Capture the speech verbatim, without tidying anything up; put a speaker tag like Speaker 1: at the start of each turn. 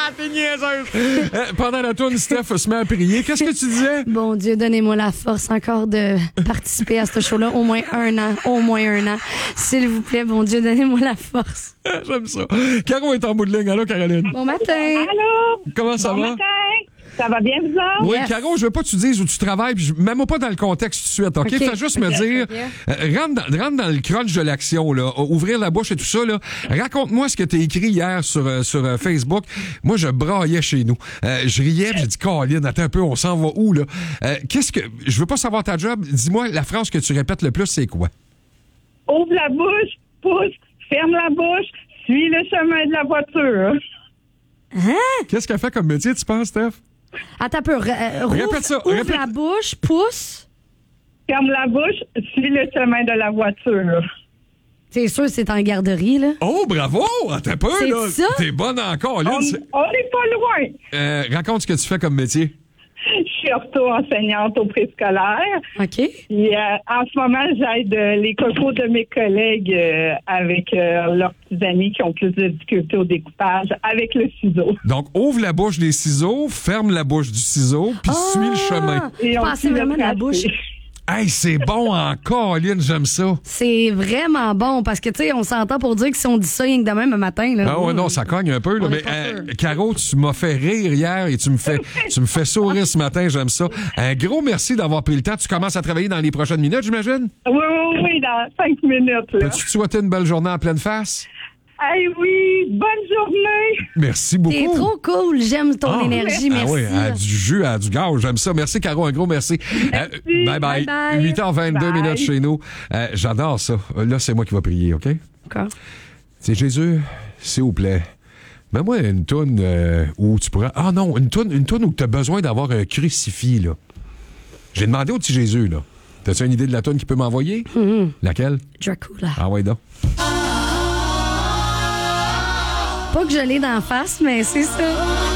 Speaker 1: T'es niaiseuse. Euh, pendant la tourne, Steph se met à prier. Qu'est-ce que tu disais?
Speaker 2: Bon Dieu, donnez-moi la force encore de participer à ce show-là au moins un an, au moins un an. S'il vous plaît, bon Dieu, donnez-moi la force.
Speaker 1: J'aime ça. Caro est en bout de ligne. Allô, Caroline?
Speaker 2: Bon matin.
Speaker 3: Allô?
Speaker 1: Comment ça
Speaker 3: bon
Speaker 1: va?
Speaker 3: matin. Ça va bien, vous autres?
Speaker 1: Oui,
Speaker 2: Yes.
Speaker 1: Caro, je veux pas que tu dises où tu travailles, puis je- même pas dans le contexte tout de suite, OK?
Speaker 2: OK.
Speaker 1: Fais juste me
Speaker 2: OK,
Speaker 1: dire,
Speaker 2: OK.
Speaker 1: euh, rentre, dans, rentre dans le crunch de l'action, là, ouvrir la bouche et tout ça, là. Raconte-moi ce que tu as écrit hier sur, euh, sur euh, Facebook. Moi, je braillais chez nous. Euh, je riais, puis j'ai dit, Caroline, attends un peu, on s'en va où, là? Euh, qu'est-ce que... Je veux pas savoir ta job. Dis-moi, la phrase que tu répètes le plus, c'est quoi?
Speaker 3: Ouvre la bouche, pousse, ferme la bouche, suis le chemin de la voiture.
Speaker 1: Qu'est-ce qu'elle fait comme métier, tu penses, Steph?
Speaker 2: Attends un peu. Euh, rouvre,
Speaker 1: Répète ça,
Speaker 2: ouvre
Speaker 1: répète.
Speaker 2: la bouche, pousse.
Speaker 3: Ferme la bouche, suis le chemin de la voiture.
Speaker 2: C'est sûr, c'est en garderie, là.
Speaker 1: Oh, bravo! Attends un peu,
Speaker 2: C'est
Speaker 1: là.
Speaker 2: ça?
Speaker 1: T'es bonne encore,
Speaker 3: On
Speaker 1: là.
Speaker 3: on n'est pas loin.
Speaker 1: Euh, raconte ce que tu fais comme métier.
Speaker 3: Je suis ortho-enseignante au préscolaire.
Speaker 2: OK.
Speaker 3: Et, euh, en ce moment, j'aide euh, les cocos de mes collègues euh, avec euh, leurs petits amis qui ont plus de difficultés au découpage avec le ciseau.
Speaker 1: Donc, ouvre la bouche des ciseaux, ferme la bouche du ciseau, puis
Speaker 2: Ah!
Speaker 1: suis le chemin.
Speaker 3: Et
Speaker 2: Je
Speaker 3: on
Speaker 2: pensais
Speaker 3: suit le
Speaker 2: vraiment de la
Speaker 3: tracé.
Speaker 2: bouche.
Speaker 1: Hey, c'est bon encore, Lynn, j'aime ça.
Speaker 2: C'est vraiment bon parce que, tu sais, on s'entend pour dire que si on dit ça rien que de même un matin, là.
Speaker 1: Ah ouais, non, ça cogne un peu, là.
Speaker 2: On
Speaker 1: Mais,
Speaker 2: est pas
Speaker 1: euh,
Speaker 2: sûr.
Speaker 1: Caro, tu m'as fait rire hier et tu me fais, tu me fais sourire ce matin, j'aime ça. Un gros merci d'avoir pris le temps. Tu commences à travailler dans les prochaines minutes, j'imagine?
Speaker 3: Oui, oui, oui, dans cinq minutes. Là.
Speaker 1: Peux-tu te souhaiter une belle journée en pleine face?
Speaker 3: Hey, oui, bonne journée.
Speaker 1: Merci beaucoup.
Speaker 2: T'es trop cool. J'aime ton
Speaker 1: Ah.
Speaker 2: énergie.
Speaker 1: Ah
Speaker 2: Merci.
Speaker 1: oui, à du jus, à du gaz, j'aime ça. Merci, Caro, un gros merci. Euh, bye, bye.
Speaker 2: Bye bye.
Speaker 1: huit heures vingt-deux
Speaker 3: Bye.
Speaker 1: minutes chez nous. Euh, j'adore ça. Là, c'est moi qui vais prier, OK?
Speaker 2: D'accord.
Speaker 1: C'est Jésus, s'il vous plaît. Mets-moi une toune euh, où tu pourras... Ah non, une toune, une toune où tu as besoin d'avoir un crucifix, là. J'ai demandé au petit Jésus, là. T'as-tu une idée de la toune qu'il peut m'envoyer?
Speaker 2: Mm-hmm.
Speaker 1: Laquelle?
Speaker 2: Dracula.
Speaker 1: Ah ouais, donc.
Speaker 2: Pas que je l'ai d'en face, mais c'est ça.